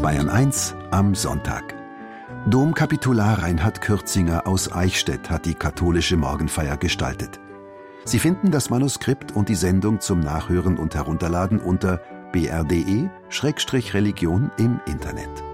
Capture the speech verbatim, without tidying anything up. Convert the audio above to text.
Bayern eins am Sonntag. Domkapitular Reinhard Kürzinger aus Eichstätt hat die katholische Morgenfeier gestaltet. Sie finden das Manuskript und die Sendung zum Nachhören und Herunterladen unter b r punkt d e Schrägstrich Religion im Internet.